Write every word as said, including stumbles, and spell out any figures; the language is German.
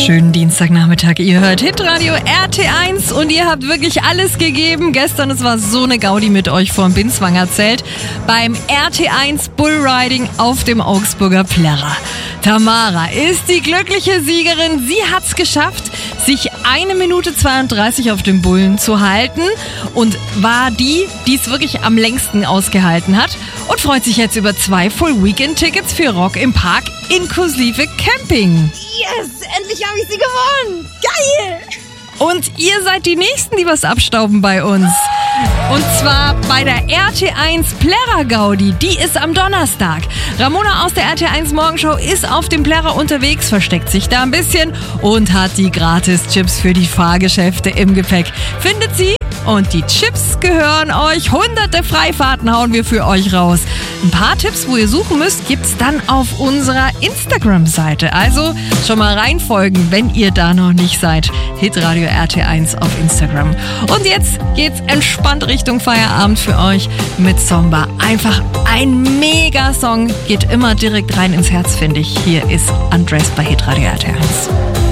wunderschönen Dienstagnachmittag. Ihr hört Hitradio R T eins und ihr habt wirklich alles gegeben. Gestern, es war so eine Gaudi mit euch vorm Binswanger Zelt beim R T eins Bullriding auf dem Augsburger Plärrer. Tamara ist die glückliche Siegerin. Sie hat's geschafft, sich eine Minute zweiunddreißig auf dem Bullen zu halten und war die, die es wirklich am längsten ausgehalten hat und freut sich jetzt über zwei Full-Weekend-Tickets für Rock im Park inklusive Camping. Yes, endlich habe ich sie gewonnen. Geil! Und ihr seid die Nächsten, die was abstauben bei uns. Und zwar bei der R T eins Plärrer Gaudi. Die ist am Donnerstag. Ramona aus der R T eins Morgenshow ist auf dem Plärrer unterwegs, versteckt sich da ein bisschen und hat die Gratis-Chips für die Fahrgeschäfte im Gepäck. Findet sie? Und die Chips gehören euch. Hunderte Freifahrten hauen wir für euch raus. Ein paar Tipps, wo ihr suchen müsst, gibt's dann auf unserer Instagram-Seite. Also schon mal reinfolgen, wenn ihr da noch nicht seid. Hitradio R T eins auf Instagram. Und jetzt geht's entspannt Richtung Feierabend für euch mit Zomba. Einfach ein Mega-Song. Geht immer direkt rein ins Herz, finde ich. Hier ist Undressed bei Hitradio R T eins.